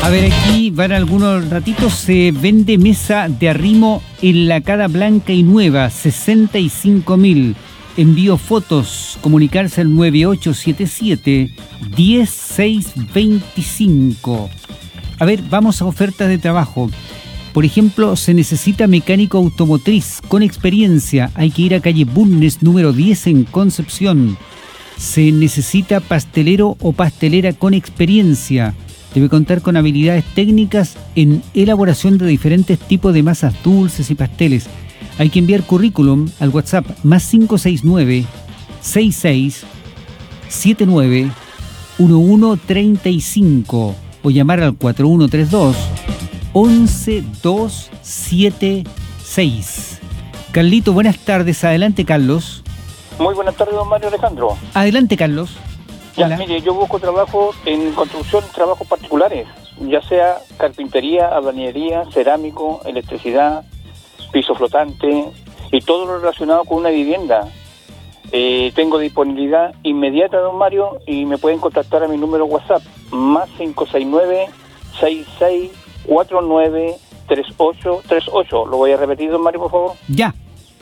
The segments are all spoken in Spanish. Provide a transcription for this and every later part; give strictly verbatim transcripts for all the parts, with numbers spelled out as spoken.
A ver, aquí van algunos ratitos. Se vende mesa de arrimo enlacada blanca y nueva, sesenta y cinco mil. Envío fotos, comunicarse al nueve ocho siete siete, uno cero seis dos cinco. A ver, vamos a ofertas de trabajo. Por ejemplo, se necesita mecánico automotriz con experiencia. Hay que ir a calle Bulnes, número diez en Concepción. Se necesita pastelero o pastelera con experiencia. Debe contar con habilidades técnicas en elaboración de diferentes tipos de masas dulces y pasteles. Hay que enviar currículum al WhatsApp más cinco seis nueve, seis seis siete nueve, uno uno tres cinco o llamar al cuatro uno tres dos, once dos siete seis. Carlito, buenas tardes. Adelante, Carlos. Muy buenas tardes, don Mario Alejandro. Adelante, Carlos. Ya, Hola. mire, yo busco trabajo en construcción, trabajos particulares, ya sea carpintería, albañilería, cerámico, electricidad, piso flotante y todo lo relacionado con una vivienda. Eh, tengo disponibilidad inmediata, don Mario, y me pueden contactar a mi número WhatsApp, más cinco seis nueve, seis seis cuatro nueve, tres ocho tres ocho. Lo voy a repetir, don Mario, por favor. Ya.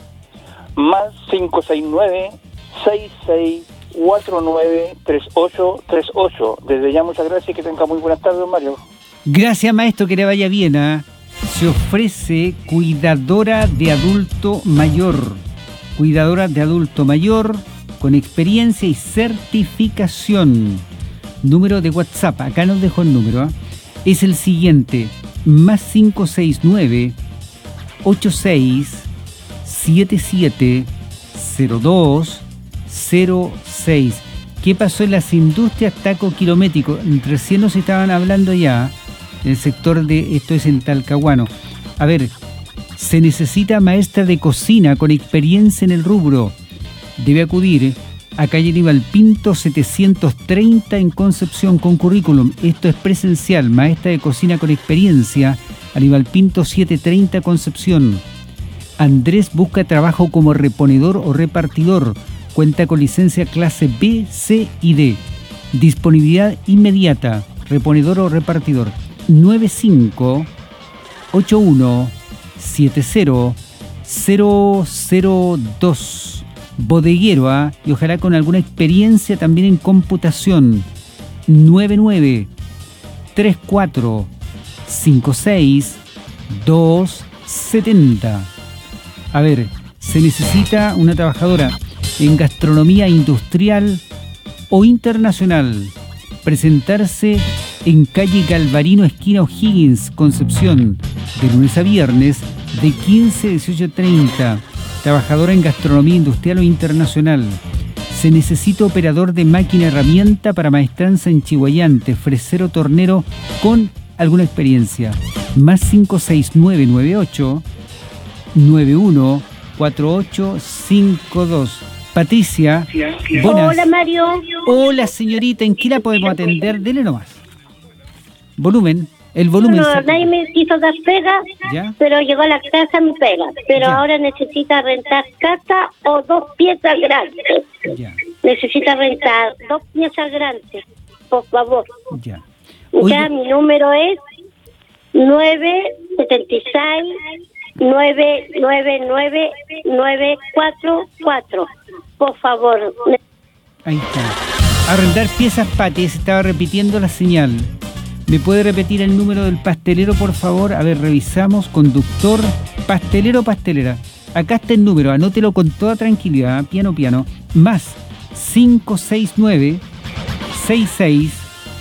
Más cinco seis nueve, seis seis cuatro nueve, tres ocho tres ocho. Desde ya muchas gracias y que tenga muy buenas tardes, don Mario. Gracias, maestro, que le vaya bien. ¿eh? Se ofrece cuidadora de adulto mayor. Cuidadora de adulto mayor con experiencia y certificación. Número de WhatsApp, acá nos dejó el número. ¿eh? Es el siguiente, más cinco seis nueve, ocho seis siete siete, cero dos cero seis. ¿Qué pasó en las industrias taco kilométrico? Recién nos estaban hablando ya en el sector de, esto es en Talcahuano. A ver, se necesita maestra de cocina con experiencia en el rubro. Debe acudir a calle Aníbal Pinto setecientos treinta en Concepción con currículum. Esto es presencial, maestra de cocina con experiencia, Aníbal Pinto setecientos treinta Concepción. Andrés busca trabajo como reponedor o repartidor. Cuenta con licencia clase B, C y D. Disponibilidad inmediata. Reponedor o repartidor. nueve cinco ocho uno siete cero cero cero dos. Bodeguero, ¿eh? Y ojalá con alguna experiencia también en computación. nueve nueve tres cuatro cinco seis dos siete cero. A ver, se necesita una trabajadora en gastronomía industrial o internacional. Presentarse en calle Galvarino, esquina O'Higgins, Concepción, de lunes a viernes, de quince a dieciocho treinta. Trabajadora en gastronomía industrial o internacional. Se necesita operador de máquina herramienta para maestranza en Chihuayante, fresero tornero con alguna experiencia. Más cinco seis nueve nueve ocho nueve uno cuatro ocho cinco dos. Patricia, buenas. Hola, Mario. Hola, señorita, ¿en qué la podemos atender? Dele nomás. Volumen, el volumen. No, se... nadie me quiso dar pega, ¿Ya? pero llegó a la casa mi pega. Pero Ya. ahora necesita rentar casa o dos piezas grandes. Ya, Necesita rentar dos piezas grandes, por favor. ya. Ya, Oiga, mi número es nueve siete seis nueve nueve nueve nueve cuatro cuatro. Por favor. ahí está. Arrendar piezas, Pati, se estaba repitiendo la señal. ¿Me puede repetir el número del pastelero, por favor? A ver, revisamos. Conductor, pastelero, pastelera. Acá está el número, anótelo con toda tranquilidad, piano, piano. Más cinco seis nueve seis seis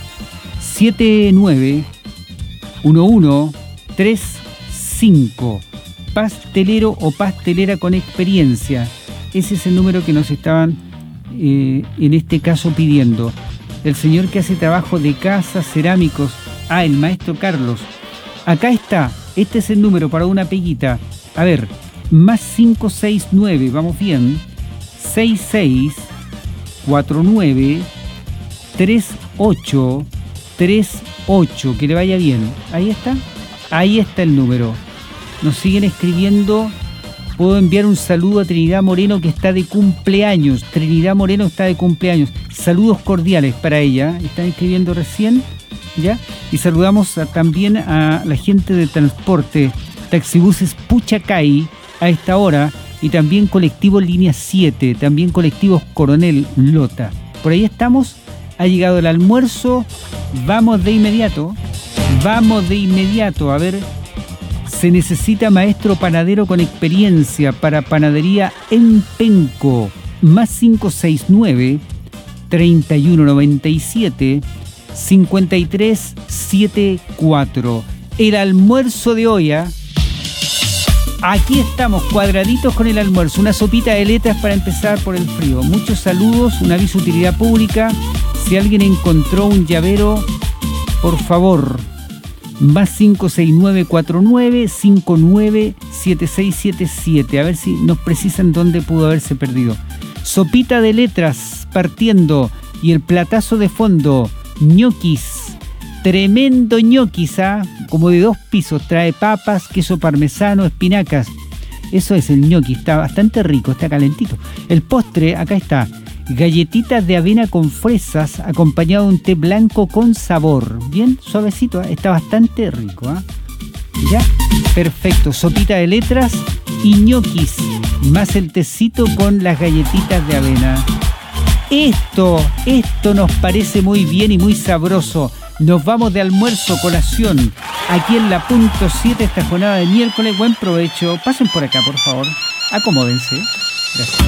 siete nueve uno uno tres cinco. Pastelero o pastelera con experiencia. Ese es el número que nos estaban eh, en este caso pidiendo. El señor que hace trabajo de casa, cerámicos. Ah, el maestro Carlos. Acá está. Este es el número para una peguita. A ver, más cinco seis nueve, vamos bien. seis seis cuatro nueve tres ocho tres ocho. Que le vaya bien. Ahí está. Ahí está el número. Nos siguen escribiendo. Puedo enviar un saludo a Trinidad Moreno, que está de cumpleaños. Trinidad Moreno está de cumpleaños. Saludos cordiales para ella. Están escribiendo recién, ¿ya? Y saludamos a, también a la gente de transporte, Taxibuses Puchacay a esta hora, y también colectivo Línea siete, también colectivos Coronel Lota. Por ahí estamos, ha llegado el almuerzo, vamos de inmediato, vamos de inmediato, a ver, se necesita maestro panadero con experiencia para panadería en Penco, más cinco seis nueve, treinta y uno noventa y siete, cincuenta y tres setenta y cuatro. El almuerzo de hoy, ¿eh? Aquí estamos, cuadraditos con el almuerzo. Una sopita de letras para empezar por el frío. Muchos saludos, un aviso de utilidad pública. Si alguien encontró un llavero, por favor, más cinco seis nueve cuatro nueve cinco nueve siete seis siete siete. A ver si nos precisan dónde pudo haberse perdido. Sopita de letras partiendo y el platazo de fondo, ñoquis. Tremendo ñoquis, ¿ah? Como de dos pisos, trae papas, queso parmesano, espinacas. Eso es el ñoqui, está bastante rico, está calentito. El postre, acá está, galletitas de avena con fresas, acompañado de un té blanco con sabor. Bien, suavecito, ¿eh? Está bastante rico, ¿ah? Ya, perfecto, sopita de letras y ñoquis, más el tecito con las galletitas de avena. Esto, esto nos parece muy bien y muy sabroso. Nos vamos de almuerzo, colación, aquí en la punto siete esta jornada de miércoles. Buen provecho. Pasen por acá, por favor. Acomódense. Gracias.